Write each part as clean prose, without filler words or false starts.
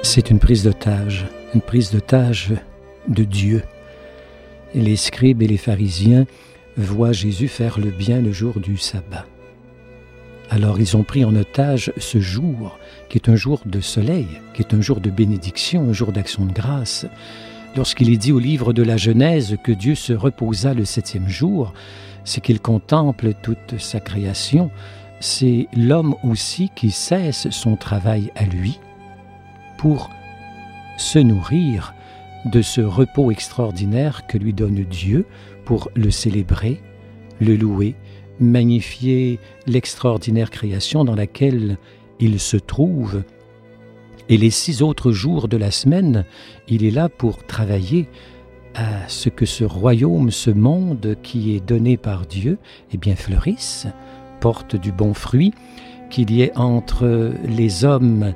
C'est une prise d'otage de Dieu. Et les scribes et les pharisiens voient Jésus faire le bien le jour du sabbat. Alors ils ont pris en otage ce jour, qui est un jour de soleil, qui est un jour de bénédiction, un jour d'action de grâce. Lorsqu'il est dit au livre de la Genèse que Dieu se reposa le 7e jour, c'est qu'il contemple toute sa création. C'est l'homme aussi qui cesse son travail à lui pour se nourrir de ce repos extraordinaire que lui donne Dieu, pour le célébrer, le louer, magnifier l'extraordinaire création dans laquelle il se trouve. Et les 6 autres jours de la semaine, il est là pour travailler à ce que ce royaume, ce monde qui est donné par Dieu, fleurisse, porte du bon fruit, qu'il y ait entre les hommes,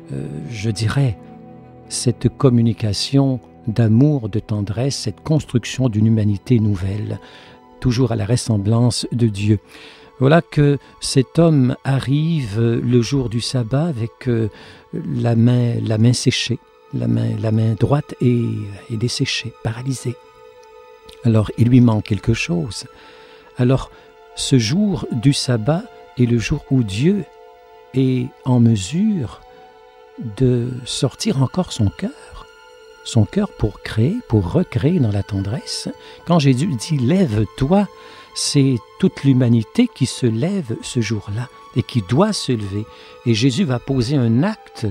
cette communication d'amour, de tendresse, cette construction d'une humanité nouvelle, toujours à la ressemblance de Dieu. Voilà que cet homme arrive le jour du sabbat avec la main séchée, la main droite est desséchée, paralysée. Alors il lui manque quelque chose. Alors ce jour du sabbat est le jour où Dieu est en mesure de sortir encore son cœur pour créer, pour recréer dans la tendresse. Quand Jésus dit « lève-toi », c'est toute l'humanité qui se lève ce jour-là et qui doit se lever. Et Jésus va poser un acte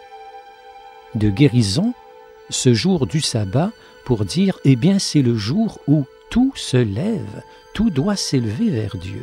de guérison ce jour du sabbat pour dire « c'est le jour où tout se lève, tout doit s'élever vers Dieu ».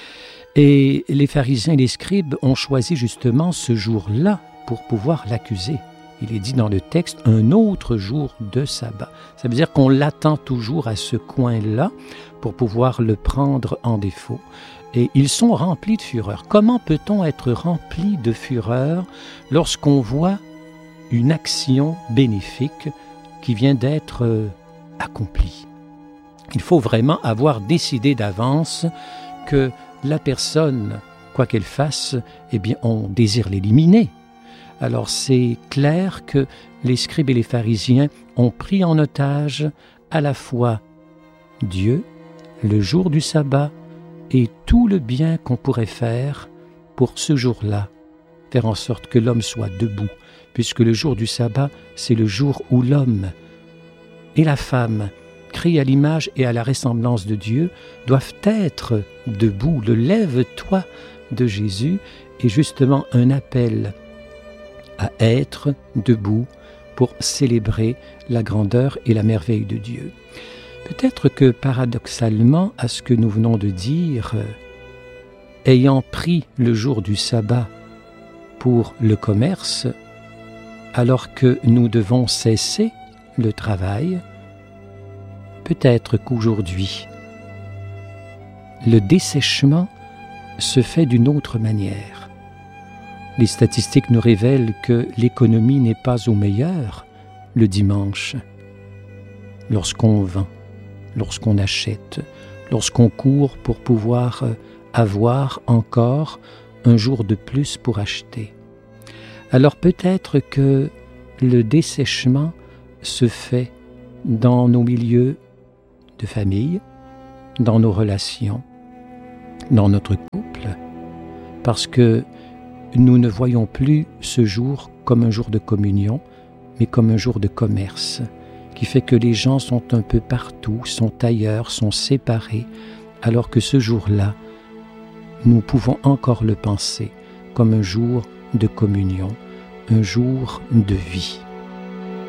Et les pharisiens et les scribes ont choisi justement ce jour-là pour pouvoir l'accuser. Il est dit dans le texte « un autre jour de sabbat ». Ça veut dire qu'on l'attend toujours à ce coin-là pour pouvoir le prendre en défaut. Et ils sont remplis de fureur. Comment peut-on être rempli de fureur lorsqu'on voit une action bénéfique qui vient d'être accomplie? Il faut vraiment avoir décidé d'avance que la personne, quoi qu'elle fasse, on désire l'éliminer. Alors c'est clair que les scribes et les pharisiens ont pris en otage à la fois Dieu, le jour du sabbat et tout le bien qu'on pourrait faire pour ce jour-là, faire en sorte que l'homme soit debout, puisque le jour du sabbat, c'est le jour où l'homme et la femme, créés à l'image et à la ressemblance de Dieu, doivent être debout. Le lève-toi de Jésus est justement un appel à être debout pour célébrer la grandeur et la merveille de Dieu. Peut-être que paradoxalement à ce que nous venons de dire, ayant pris le jour du sabbat pour le commerce, alors que nous devons cesser le travail, peut-être qu'aujourd'hui, le dessèchement se fait d'une autre manière. Les statistiques nous révèlent que l'économie n'est pas au meilleur le dimanche. Lorsqu'on vend, lorsqu'on achète, lorsqu'on court pour pouvoir avoir encore un jour de plus pour acheter. Alors peut-être que le dessèchement se fait dans nos milieux de famille, dans nos relations, dans notre couple, parce que nous ne voyons plus ce jour comme un jour de communion, mais comme un jour de commerce, qui fait que les gens sont un peu partout, sont ailleurs, sont séparés, alors que ce jour-là, nous pouvons encore le penser comme un jour de communion, un jour de vie.